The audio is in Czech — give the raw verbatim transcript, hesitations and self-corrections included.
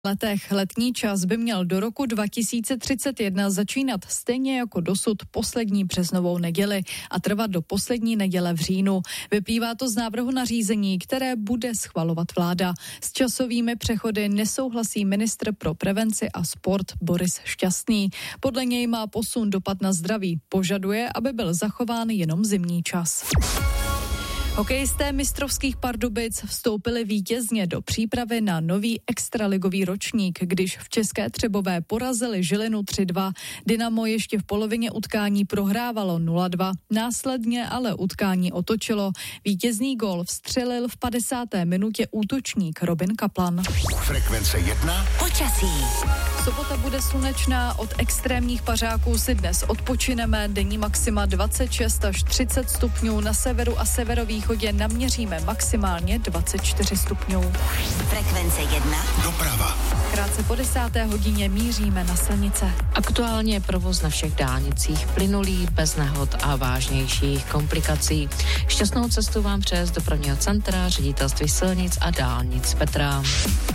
letech letní čas by měl do roku dva tisíce třicet jedna začínat stejně jako dosud poslední březnovou neděli a trvat do poslední neděle v říjnu. Vyplývá to z návrhu nařízení, které bude schvalovat vláda. S časovými přechody nesouhlasí ministr pro prevenci a sport Boris Šťastný. Podle něj má posun dopad na zdraví. Požaduje, aby byl zachován jenom zimní čas. Hokejisté mistrovských Pardubic vstoupili vítězně do přípravy na nový extraligový ročník, když v České Třebové porazili Žilinu tři dva. Dynamo ještě v polovině utkání prohrávalo nula dva, následně ale utkání otočilo. Vítězný gól vstřelil v padesáté minutě útočník Robin Kaplan. Frekvence jedna. Počasí. Sobota bude slunečná, od extrémních pařáků si dnes odpočineme, denní maxima dvacet šest až třicet stupňů, na severu a severovýchodě naměříme maximálně dvacet čtyři stupňů. Frekvence jedna. Doprava. Krátce po desáté hodině míříme na silnice. Aktuálně je provoz na všech dálnicích plynulý, bez nehod a vážnějších komplikací. Šťastnou cestu vám přeje z dopravního centra Ředitelství silnic a dálnic Petra.